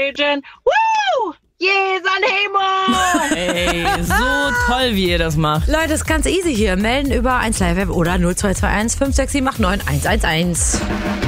Mädchen. Woo! Jesan Hemo! Ey, so toll, wie ihr das macht. Leute, ist ganz easy hier. Melden über 1Live oder 0221 56789 111.